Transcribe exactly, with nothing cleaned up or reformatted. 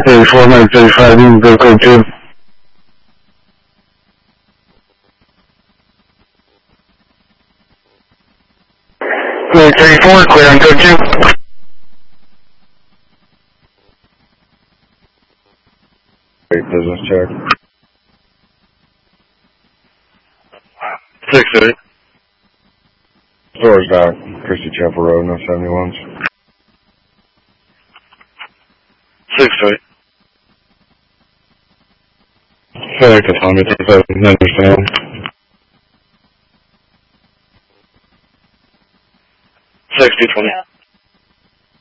thirty-four, Mike thirty-five, you can go code two. Mike thirty-four, clear on code two. Great business check. six eight. Store's back. Christy Chapel Road, no seventy-ones. six eight. FedEx is Tommy thirty-seven, understand. sixty twenty.